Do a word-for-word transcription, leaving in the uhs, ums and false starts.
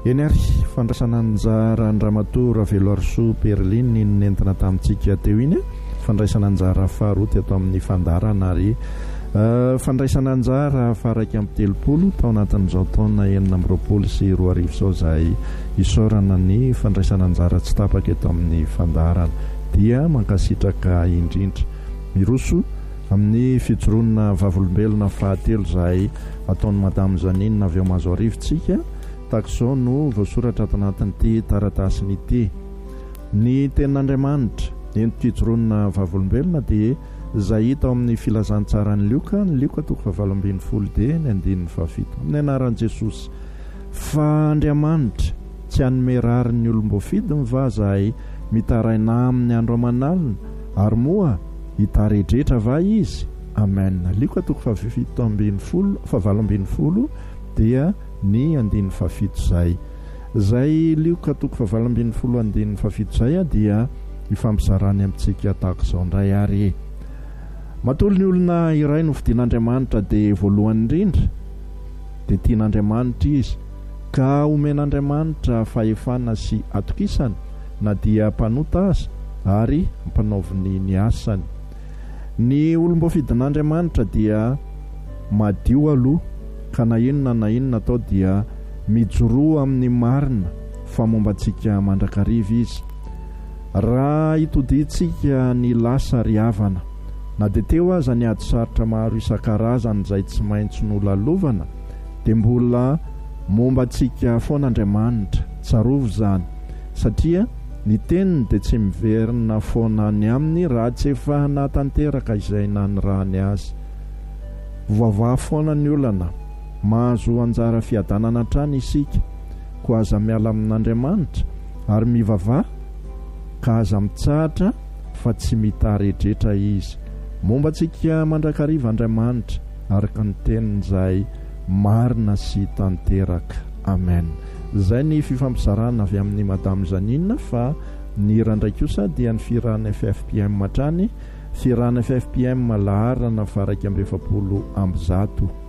eny ary fandraisana anjara Andramatoa Veloarsoa Perline nentina tamintsika teo iny fandraisana anjara faharoa teto amin'ny fandarana ary uh, fandraisana anjara faraiky amin'ny telopolo tao anatin'izao taona enina amby roapolo sy roa arivo izao izay isorana ny fandraisana anjara tsy tapaka eto amin'ny fandarana dia mankasitraka indrindra miroso amin'ny fijoroana vavolombelona fahatelo izay ataon'ny madamo Janine avy ao Mazoarivontsika takizao no voasoratra ato anatin'ity taratasiny ity. Ny tenin'Andriamanitra enti-fijoroana vavolombelona dia izay hita ao amin'ny filazantsara ny Lioka ny Lioka toko fahavalo ambin'ny folo dia ny andininy fahafito amin'ny anaran'i Jesosy fa Andriamanitra tsy hanome rary ny olom-boafidy mivaza ay mitaraina amin'ny andro aman'alina ary moa hitaredretra va izy. Amen. Lioka toko fahavalo ambin'ny folo fahavalo ambin'ny folo dia ny andininy fahafito izay izay Lioka toko fahavalo ambin'ny folo andininy fahafito izay dia ifampizarany amintsika tahaka izao indray ary. Matoly ny olona iray no fidian'Andriamanitra dia voalohany indrindra dia tian'Andriamanitra izy ka omen'Andriamanitra fahefana sy atokisana na dia mpanota azy ary mpanaoviny ny asany. Ny olom-boafidin'Andriamanitra dia madio aloha ka na inona na inona atao dia mijoroa amin'ny marina fa mombantsika mandrakariva izy. Raha hitodintsika ny lasa riavana na dia teo aza ny ady sarotra maro isan-karazany izay tsy maintsy nolalovana dia mbola mombantsika foan'Andriamanitra tsarovo izany satria ny teniny dia tsy miverina foana ny aminy raha tsy efa natanteraka izay nanirahany azy. Voavaha foana ny olana mahazo anjara fiadanana trany isika ko aza miala amin'Andriamanitra ary mivavaha ka aza mitsahatra fa tsy mitaredretra izy. Mombantsika mandrakariva Andriamanitra araka ny teniny izay marina sy tanteraka. Amen. Izay ny fifampizarana avy amin'ny madamo Janine fa ny randray kosa dia ny firana F F P M matrany firana F F P M laharana fa raika amby efapolo amby zato.